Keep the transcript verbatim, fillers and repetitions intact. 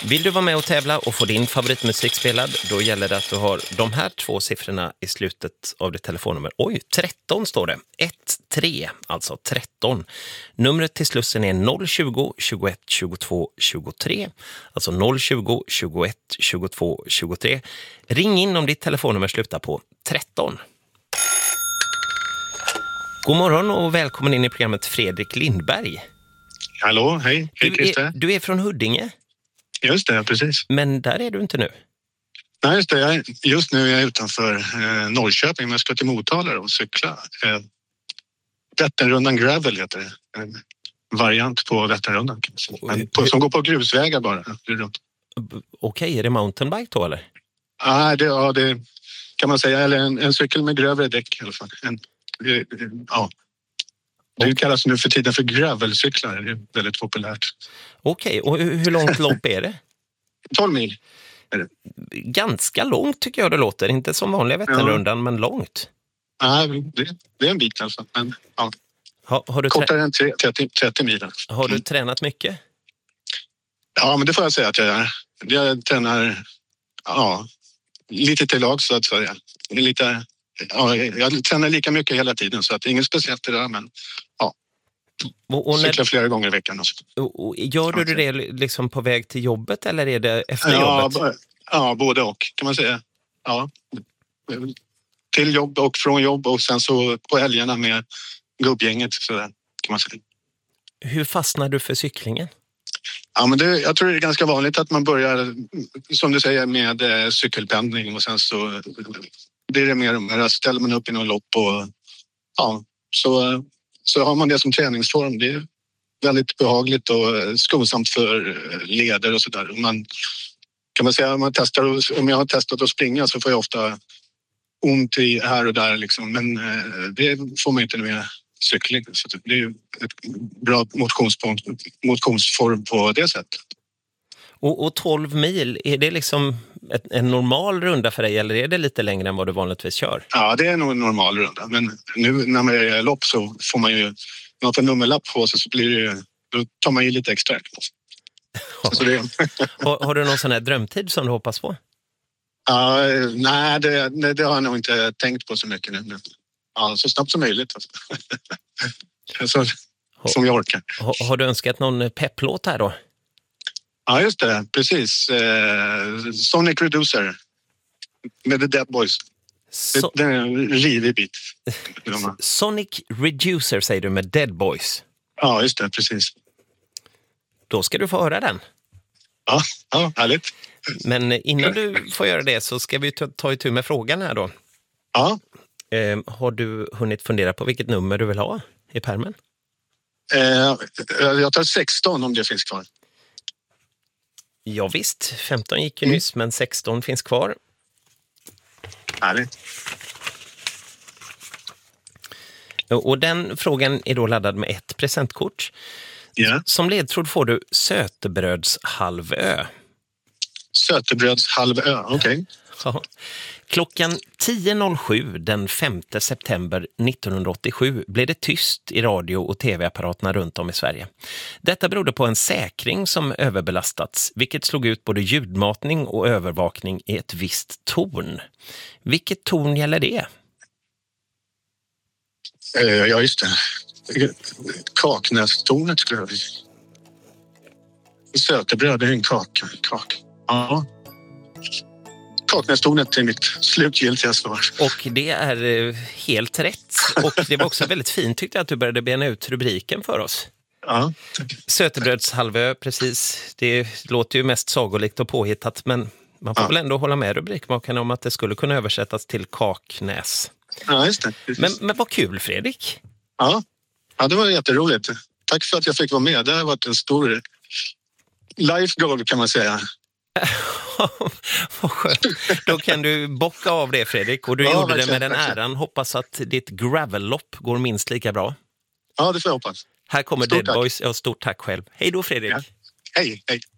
Vill du vara med och tävla och få din favoritmusik spelad, då gäller det att du har de här två siffrorna i slutet av ditt telefonnummer. Oj, tretton står det. ett tre, alltså tretton. Numret till Slussen är noll tjugo, tjugoett, tjugotvå, tjugotre. Alltså noll tjugo, tjugoett, tjugotvå, tjugotre. Ring in om ditt telefonnummer slutar på tretton. God morgon och välkommen in i programmet Fredrik Lindberg. Hallå, hej. Hej du, Christer. är, du är från Huddinge. Just det, precis. Men där är du inte nu. Nej, just det. Jag är, just nu är jag utanför eh, Norrköping, men jag ska till Motala och cykla. Eh, Vätternrundan Gravel heter det. En variant på Vätternrundan. Men på, som går på grusvägar bara. Okej, är det mountainbike då eller? Ah, det, ja, det kan man säga. Eller en, en cykel med grövre däck i alla fall. En, det, det, ja. Det kallas nu för tiden för gravelcyklar. Det är väldigt populärt. Okej, och hur, hur långt lopp är det? tolv mil är det. Ganska långt tycker jag det låter. Inte som vanliga Vätternrundan, ja. Men långt. Nej, det, det är en bit alltså. Men, ja. ha, har du kortare än trettio, trettio mil. Alltså. Har du tränat mycket? Ja, men det får jag säga att jag gör. Jag tränar ja, lite till lag så att säga. Lite, ja, jag tränar lika mycket hela tiden så att det är inget speciellt det där, men ja. Och, och när... Cyklar flera gånger i veckan. Också. Och, och gör du det liksom på väg till jobbet eller är det efter ja, jobbet? B- ja, både och kan man säga. Ja. Till jobb och från jobb och sen så på helgerna med gubbgänget så där, kan man säga. Hur fastnar du för cyklingen? Ja, men det, jag tror det är ganska vanligt att man börjar, som du säger, med eh, cykelpendling och sen så blir det mer och mer. Ställer man upp i någon lopp och ja, så, så har man det som träningsform. Det är väldigt behagligt och skonsamt för leder och sådär. Man kan man säga, om, man testar, om jag har testat att springa så får jag ofta ont i här och där liksom. Men eh, det får man inte med cykling. Så det är ju ett bra motionsform på det sättet. Och, och tolv mil, är det liksom ett, en normal runda för dig eller är det lite längre än vad du vanligtvis kör? Ja, det är nog en normal runda. Men nu när man är lopp så får man ju, när man får nummerlapp på sig så blir det, då tar man ju lite extra. Så det... har, har du någon sån här drömtid som du hoppas på? Ja, nej, det, det har jag nog inte tänkt på så mycket nu. Ja, så snabbt som möjligt. så, som jag orkar. Har, har du önskat någon pepplåt här då? Ja, just det. Precis. Eh, Sonic Reducer med The Dead Boys. So- det, det är en rivig bit. Sonic Reducer säger du med Dead Boys. Ja, just det. Precis. Då ska du få höra den. Ja, ja härligt. Men innan du får göra det så ska vi ta, ta itu med frågan här då. Ja. Eh, har du hunnit fundera på vilket nummer du vill ha i pärmen? Eh, jag tar sexton om det finns kvar. Ja visst, femton gick ju mm. nyss men sexton finns kvar. Härligt. Och den frågan är då laddad med ett presentkort. Yeah. Som ledtråd får du Sötebrödshalvö. Sötebrödshalvö, okej. Okay. Ja. Klockan tio noll sju den femte september nittonhundraåttiosju blev det tyst i radio- och tv-apparaterna runt om i Sverige. Detta berodde på en säkring som överbelastats, vilket slog ut både ljudmatning och övervakning i ett visst torn. Vilket torn gäller det? Eh, ja, just det. Kaknästornet skulle jag vilja. Sötebröd, det är en kak. kak. Ja. Kaknästornet är mitt slutgiltiga svar. Och det är helt rätt. Och det var också väldigt fint tyckte jag att du började bena ut rubriken för oss. Ja. Sötebrödshalvö, precis. Det låter ju mest sagolikt och påhittat, men man får ja. väl ändå hålla med rubrikmakarna om att det skulle kunna översättas till Kaknäs. Ja, just det. Men, men vad kul, Fredrik. Ja. ja, det var jätteroligt. Tack för att jag fick vara med. Det har varit en stor life goal kan man säga. Vad skönt. Då kan du bocka av det, Fredrik. Och du ja, gjorde det med den äran. Hoppas att ditt gravellopp går minst lika bra. Ja, det får jag hoppas. Här kommer Stort Dead tack. Boys. Ja, stort tack själv. Hej då, Fredrik. Ja. Hej, hej.